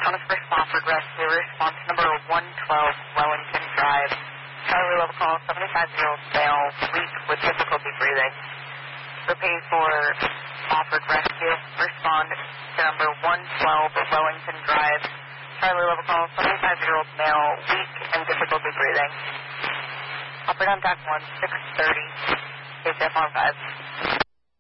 Thomas First Wofford Rescue, response number 112, Wellington Drive. Charlie level call, 75-year-old male, weak with difficulty breathing. Repeat for Wofford Rescue, respond to number 112, Wellington Drive. Charlie level call, 75-year-old male, weak and difficulty breathing. Operate on TAC 1, 630, KCF on 5.